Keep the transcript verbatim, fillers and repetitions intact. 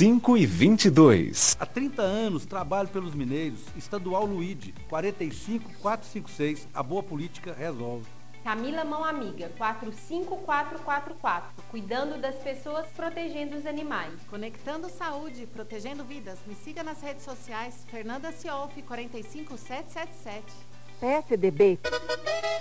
cinco e vinte e dois. Há trinta anos trabalho pelos mineiros. Estadual Luíde, quarenta e cinco, quatrocentos e cinquenta e seis. A boa política resolve. Camila Mão Amiga, quatro cinco quatro quatro quatro. Cuidando das pessoas, protegendo os animais. Conectando saúde, protegendo vidas. Me siga nas redes sociais. Fernanda Ciolfi, quatro cinco sete sete sete. P S D B